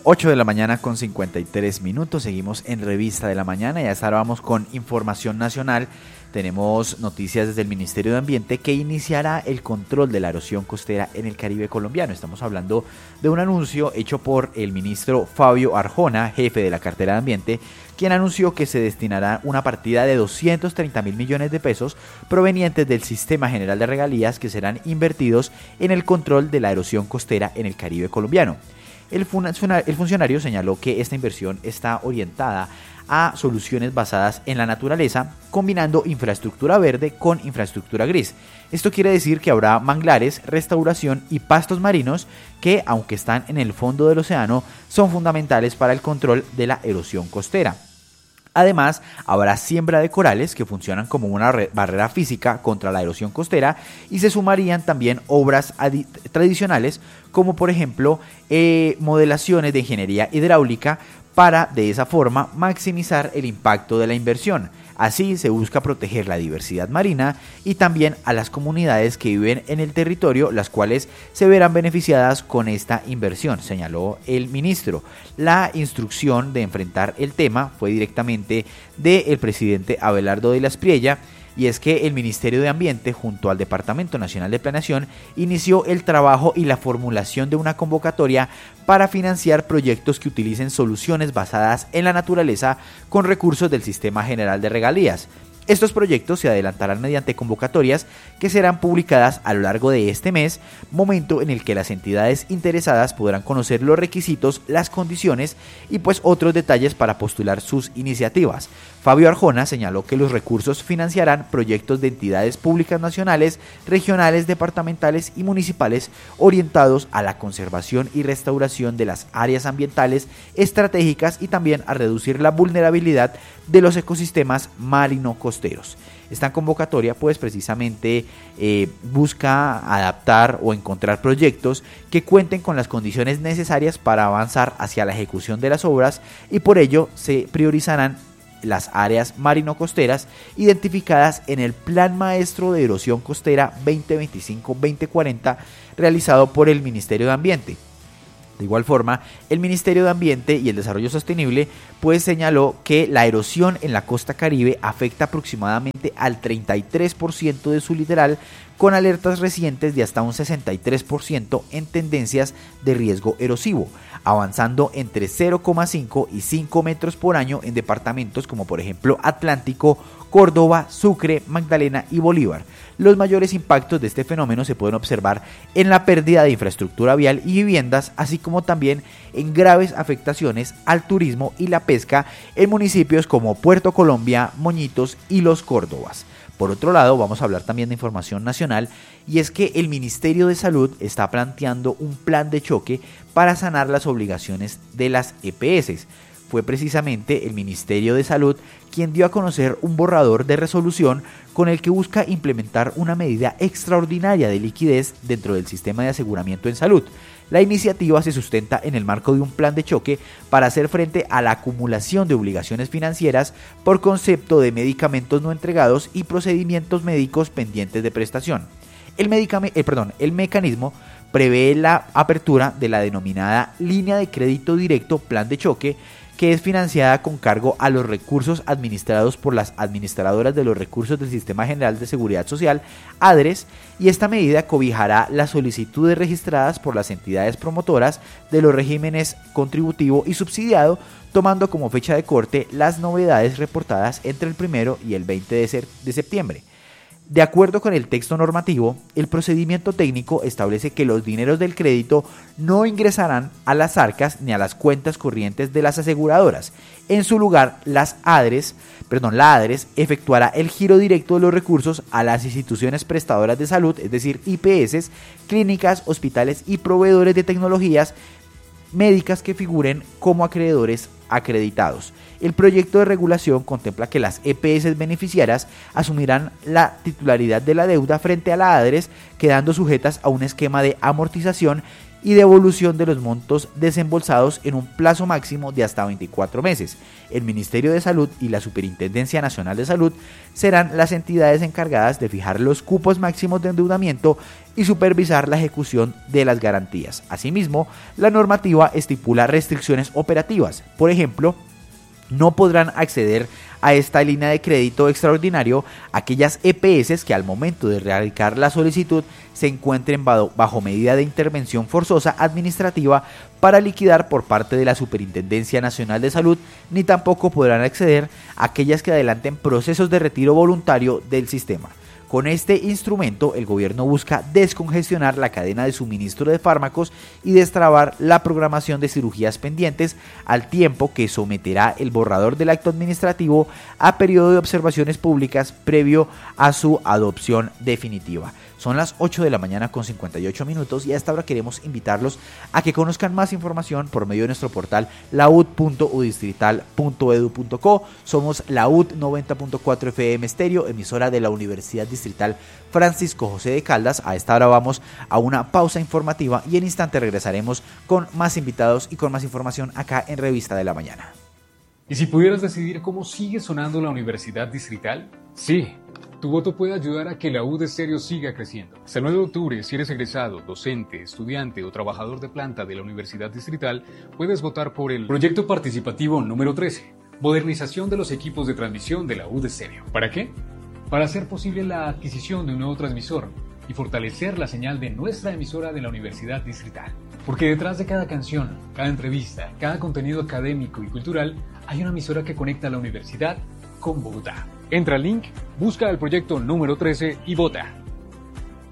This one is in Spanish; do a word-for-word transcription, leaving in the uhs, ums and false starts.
ocho de la mañana con cincuenta y tres minutos, seguimos en Revista de la Mañana y ya estábamos con información nacional. Tenemos noticias desde el Ministerio de Ambiente que iniciará el control de la erosión costera en el Caribe colombiano. Estamos hablando de un anuncio hecho por el ministro Fabio Arjona, jefe de la cartera de Ambiente, quien anunció que se destinará una partida de doscientos treinta mil millones de pesos provenientes del Sistema General de Regalías que serán invertidos en el control de la erosión costera en el Caribe colombiano. El funcionario señaló que esta inversión está orientada a soluciones basadas en la naturaleza, combinando infraestructura verde con infraestructura gris. Esto quiere decir que habrá manglares, restauración y pastos marinos que, aunque están en el fondo del océano, son fundamentales para el control de la erosión costera. Además, habrá siembra de corales que funcionan como una barrera física contra la erosión costera y se sumarían también obras tradicionales como por ejemplo eh, modelaciones de ingeniería hidráulica para de esa forma maximizar el impacto de la inversión. Así se busca proteger la diversidad marina y también a las comunidades que viven en el territorio, las cuales se verán beneficiadas con esta inversión, señaló el ministro. La instrucción de enfrentar el tema fue directamente del presidente Abelardo de la Espriella, y es que el Ministerio de Ambiente, junto al Departamento Nacional de Planeación, inició el trabajo y la formulación de una convocatoria para financiar proyectos que utilicen soluciones basadas en la naturaleza con recursos del Sistema General de Regalías. Estos proyectos se adelantarán mediante convocatorias que serán publicadas a lo largo de este mes, momento en el que las entidades interesadas podrán conocer los requisitos, las condiciones y pues otros detalles para postular sus iniciativas. Fabio Arjona señaló que los recursos financiarán proyectos de entidades públicas nacionales, regionales, departamentales y municipales orientados a la conservación y restauración de las áreas ambientales estratégicas y también a reducir la vulnerabilidad de los ecosistemas marino-costeros. Esta convocatoria pues precisamente eh, busca adaptar o encontrar proyectos que cuenten con las condiciones necesarias para avanzar hacia la ejecución de las obras y por ello se priorizarán las áreas marino-costeras identificadas en el Plan Maestro de Erosión Costera veinte veinticinco veinte cuarenta realizado por el Ministerio de Ambiente. De igual forma, el Ministerio de Ambiente y el Desarrollo Sostenible pues señaló que la erosión en la costa caribe afecta aproximadamente al treinta y tres por ciento de su litoral, con alertas recientes de hasta un sesenta y tres por ciento en tendencias de riesgo erosivo, avanzando entre cero coma cinco y cinco metros por año en departamentos como por ejemplo Atlántico, Córdoba, Sucre, Magdalena y Bolívar. Los mayores impactos de este fenómeno se pueden observar en la pérdida de infraestructura vial y viviendas, así como también en graves afectaciones al turismo y la pesca en municipios como Puerto Colombia, Moñitos y Los Córdobas. Por otro lado, vamos a hablar también de información nacional, y es que el Ministerio de Salud está planteando un plan de choque para sanar las obligaciones de las E P S. Fue precisamente el Ministerio de Salud quien dio a conocer un borrador de resolución con el que busca implementar una medida extraordinaria de liquidez dentro del sistema de aseguramiento en salud. La iniciativa se sustenta en el marco de un plan de choque para hacer frente a la acumulación de obligaciones financieras por concepto de medicamentos no entregados y procedimientos médicos pendientes de prestación. El, medicame- eh, perdón, el mecanismo prevé la apertura de la denominada línea de crédito directo plan de choque, que es financiada con cargo a los recursos administrados por las administradoras de los recursos del Sistema General de Seguridad Social, ADRES, y esta medida cobijará las solicitudes registradas por las entidades promotoras de los regímenes contributivo y subsidiado, tomando como fecha de corte las novedades reportadas entre el primero y el veinte de septiembre. De acuerdo con el texto normativo, el procedimiento técnico establece que los dineros del crédito no ingresarán a las arcas ni a las cuentas corrientes de las aseguradoras. En su lugar, las ADRES, perdón, la ADRES efectuará el giro directo de los recursos a las instituciones prestadoras de salud, es decir, I P S, clínicas, hospitales y proveedores de tecnologías médicas que figuren como acreedores acreditados. El proyecto de regulación contempla que las E P S beneficiarias asumirán la titularidad de la deuda frente a la ADRES, quedando sujetas a un esquema de amortización y devolución de los montos desembolsados en un plazo máximo de hasta veinticuatro meses. El Ministerio de Salud y la Superintendencia Nacional de Salud serán las entidades encargadas de fijar los cupos máximos de endeudamiento y supervisar la ejecución de las garantías. Asimismo, la normativa estipula restricciones operativas. Por ejemplo, no podrán acceder a esta línea de crédito extraordinario aquellas E P S que al momento de realizar la solicitud se encuentren bajo medida de intervención forzosa administrativa para liquidar por parte de la Superintendencia Nacional de Salud, ni tampoco podrán acceder a aquellas que adelanten procesos de retiro voluntario del sistema. Con este instrumento, el gobierno busca descongestionar la cadena de suministro de fármacos y destrabar la programación de cirugías pendientes, al tiempo que someterá el borrador del acto administrativo a periodo de observaciones públicas previo a su adopción definitiva. Son las ocho de la mañana con cincuenta y ocho minutos y a esta hora queremos invitarlos a que conozcan más información por medio de nuestro portal laud punto udistrital punto edu punto co. Somos la U D noventa punto cuatro F M Estéreo, emisora de la Universidad Distrital Francisco José de Caldas. A esta hora vamos a una pausa informativa y en instante regresaremos con más invitados y con más información acá en Revista de la Mañana. ¿Y si pudieras decidir cómo sigue sonando la Universidad Distrital? Sí. Tu voto puede ayudar a que la U D Estéreo siga creciendo. Hasta el nueve de octubre, si eres egresado, docente, estudiante o trabajador de planta de la Universidad Distrital, puedes votar por el Proyecto Participativo número trece, Modernización de los equipos de transmisión de la U D Estéreo. ¿Para qué? Para hacer posible la adquisición de un nuevo transmisor y fortalecer la señal de nuestra emisora de la Universidad Distrital. Porque detrás de cada canción, cada entrevista, cada contenido académico y cultural, hay una emisora que conecta la universidad con Bogotá. Entra al link, busca el proyecto número trece y vota.